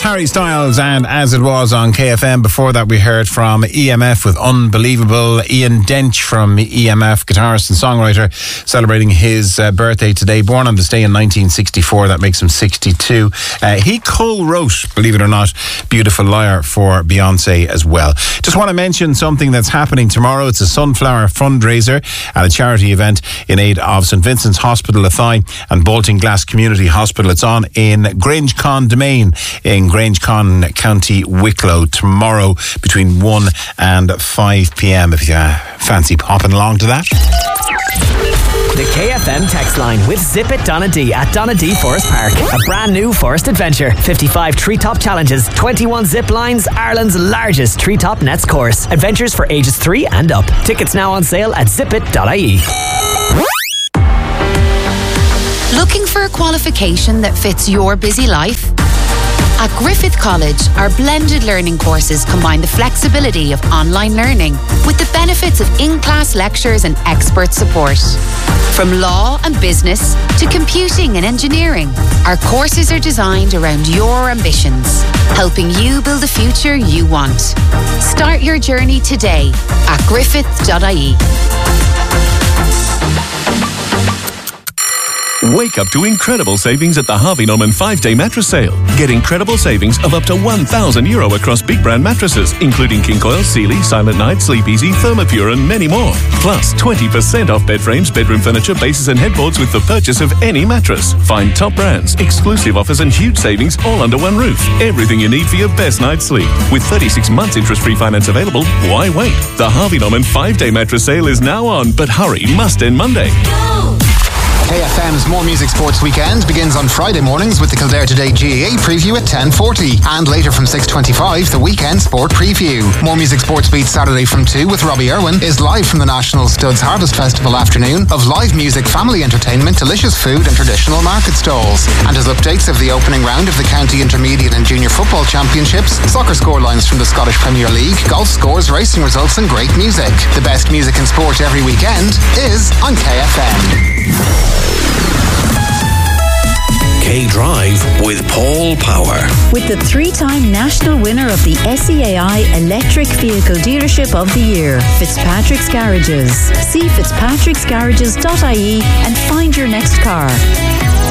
Harry Styles and As It Was on KFM. Before that we heard from EMF with Unbelievable. Ian Dench from EMF, guitarist and songwriter, celebrating his birthday today. Born on this day in 1964, that makes him 62. He co-wrote, believe it or not, Beautiful Liar for Beyonce as well. Just want to mention something that's happening tomorrow. It's a sunflower fundraiser at a charity event in aid of St Vincent's Hospital Athy and Bolton Glass Community Hospital. It's on in Grangecon Domain in Grangecon, County Wicklow, tomorrow between 1 and 5 p.m. if you fancy popping along to that. The KFM text line with Zip It Donadee at Donadee Forest Park. A brand new forest adventure. 55 treetop challenges, 21 zip lines, Ireland's largest treetop nets course. Adventures for ages 3 and up. Tickets now on sale at zipit.ie. Looking for a qualification that fits your busy life? At Griffith College, our blended learning courses combine the flexibility of online learning with the benefits of in-class lectures and expert support. From law and business to computing and engineering, our courses are designed around your ambitions, helping you build the future you want. Start your journey today at griffith.ie. Wake up to incredible savings at the Harvey Norman 5-day mattress sale. Get incredible savings of up to €1,000 across big brand mattresses, including King Coil, Sealy, Silent Night, Sleep Easy, Thermopure and many more. Plus 20% off bed frames, bedroom furniture, bases and headboards with the purchase of any mattress. Find top brands, exclusive offers and huge savings all under one roof. Everything you need for your best night's sleep. With 36 months interest-free finance available, why wait? The Harvey Norman 5-day mattress sale is now on, but hurry, must end Monday. KFM's More Music Sports Weekend begins on Friday mornings with the Kildare Today GAA preview at 10:40 and later from 6:25 the Weekend Sport Preview. More Music Sports Beat Saturday from 2 with Robbie Irwin is live from the National Studs Harvest Festival afternoon of live music, family entertainment, delicious food and traditional market stalls. And as updates of the opening round of the County Intermediate and Junior Football Championships, soccer scorelines from the Scottish Premier League, golf scores, racing results and great music. The best music and sport every weekend is on KFM. K-Drive with Paul Power. With the 3-time national winner of the SEAI Electric Vehicle Dealership of the Year, Fitzpatrick's Garages. See fitzpatricksgarages.ie and find your next car.